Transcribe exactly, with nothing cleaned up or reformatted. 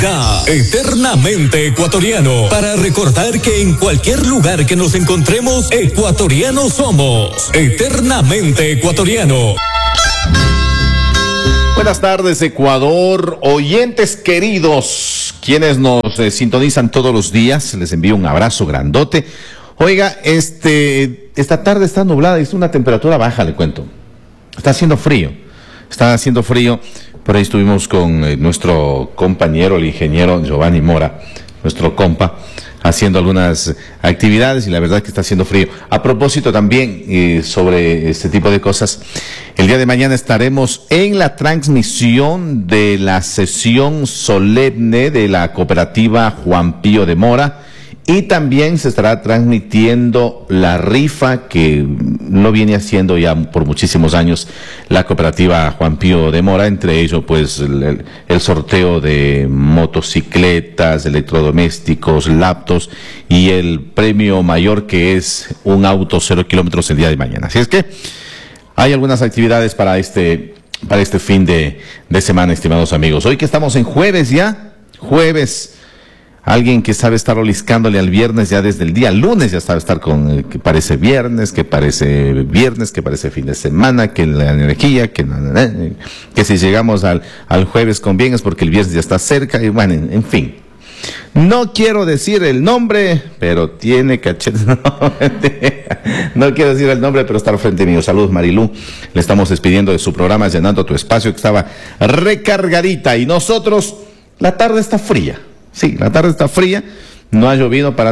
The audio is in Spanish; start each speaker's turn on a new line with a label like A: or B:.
A: Eternamente ecuatoriano, para recordar que en cualquier lugar que nos encontremos, ecuatorianos somos. Eternamente ecuatoriano.
B: Buenas tardes, Ecuador, oyentes queridos, quienes nos eh, sintonizan todos los días, les envío un abrazo grandote. Oiga, este, esta tarde está nublada y es una temperatura baja, le cuento. Está haciendo frío, está haciendo frío. Por ahí estuvimos con eh, nuestro compañero, el ingeniero Giovanni Mora, nuestro compa, haciendo algunas actividades y la verdad que está haciendo frío. A propósito también eh, sobre este tipo de cosas, el día de mañana estaremos en la transmisión de la sesión solemne de la cooperativa Juan Pío de Mora. Y también se estará transmitiendo la rifa que lo viene haciendo ya por muchísimos años la cooperativa Juan Pío de Mora, entre ellos pues el, el sorteo de motocicletas, electrodomésticos, laptops y el premio mayor que es un auto cero kilómetros el día de mañana. Así es que hay algunas actividades para este, para este fin de, de semana, estimados amigos. Hoy que estamos en jueves ya, jueves. Alguien que sabe estar oliscándole al viernes ya desde el día lunes, ya sabe estar con eh, que parece viernes, que parece viernes, que parece fin de semana, que la energía, que, que si llegamos al, al jueves con bien es porque el viernes ya está cerca y bueno, en, en fin. No quiero decir el nombre, pero tiene cachete. No, no quiero decir el nombre, pero está al frente mío. Saludos, Marilú. Le estamos despidiendo de su programa, llenando tu espacio que estaba recargadita y nosotros, la tarde está fría. Sí, la tarde está fría, no ha llovido para